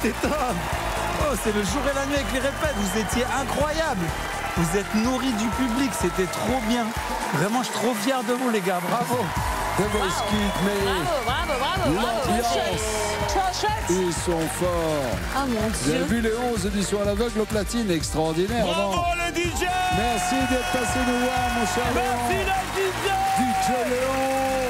c'était top. Oh, c'est le jour et la nuit avec les répètes. Vous étiez incroyables. Vous êtes nourris du public. C'était trop bien. Vraiment, je suis trop fier de vous, les gars. Bravo. The Voice Kids, mais l'ambiance, ils sont forts. Ah mon Vous avez Dieu. vu les 11 éditions à l'aveugle au platine, extraordinaire. Bravo, le DJ. Merci d'être passé nous voir, mon cher Merci, Léon. le DJ. DJ Léon.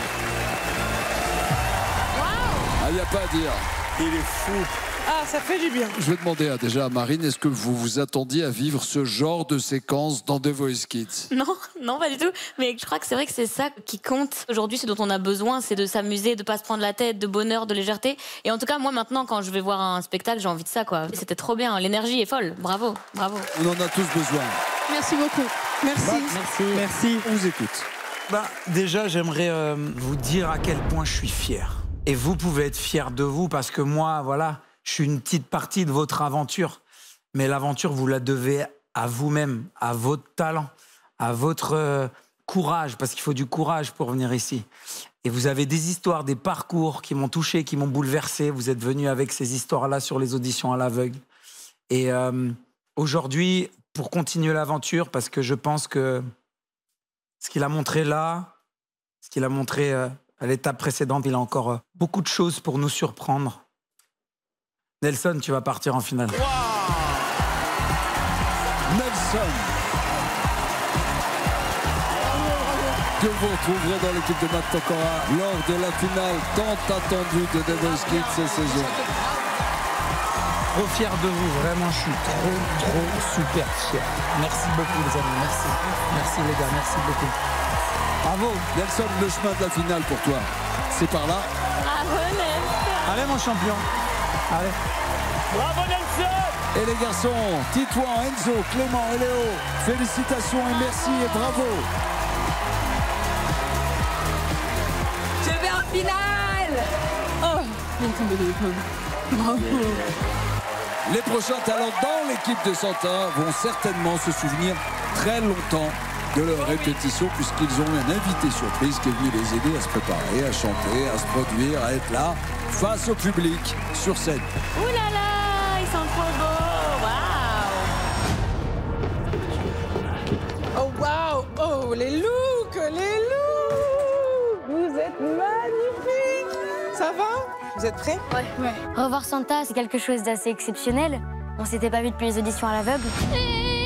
Ah, il n'y a pas à dire. Il est fou. Ah, ça fait du bien. Je vais demander déjà à Marine, est-ce que vous vous attendiez à vivre ce genre de séquence dans The Voice Kids? Non, non, pas du tout. Mais je crois que c'est vrai que c'est ça qui compte. Aujourd'hui, ce dont on a besoin, c'est de s'amuser, de pas se prendre la tête, de bonheur, de légèreté. Et en tout cas, moi, maintenant, quand je vais voir un spectacle, j'ai envie de ça, quoi. C'était trop bien. L'énergie est folle. Bravo, bravo. On en a tous besoin. Merci beaucoup. Merci. Merci. Merci. On vous écoute. Déjà, j'aimerais vous dire à quel point je suis fier. Et vous pouvez être fiers de vous parce que moi, voilà, je suis une petite partie de votre aventure. Mais l'aventure, vous la devez à vous-même, à votre talent, à votre courage, parce qu'il faut du courage pour venir ici. Et vous avez des histoires, des parcours qui m'ont touché, qui m'ont bouleversé. Vous êtes venus avec ces histoires-là sur les auditions à l'aveugle. Et aujourd'hui, pour continuer l'aventure, parce que je pense que ce qu'il a montré là, ce qu'il a montré à l'étape précédente, il a encore beaucoup de choses pour nous surprendre. Nelson, tu vas partir en finale. Nelson, que vous retrouverez dans l'équipe de Matt Pokora lors de la finale tant attendue de The Voice Kids cette saison. Trop fier de vous, vraiment, je suis trop super fier. Merci beaucoup les amis, merci. Merci les gars, merci beaucoup. Bravo. Nelson, le chemin de la finale pour toi, c'est par là. Bravo, Nelson. Allez mon champion. Allez. Bravo Nelson. Et les garçons, Titouan, Enzo, Clément et Léo, félicitations et merci et bravo. Je vais en finale. Oh, il est tombé de l'épaule. Bravo. Les prochains talents dans l'équipe de Santin vont certainement se souvenir très longtemps de leur répétition puisqu'ils ont eu un invité surprise qui est venu les aider à se préparer, à chanter, à se produire, à être là face au public sur scène. Ouh là là, ils sont trop beaux. Waouh. Oh, waouh. Oh, les looks, les looks. Vous êtes magnifiques. Ça va? Vous êtes prêts? Revoir Santa, c'est quelque chose d'assez exceptionnel. On s'était pas vu depuis les auditions à l'aveugle.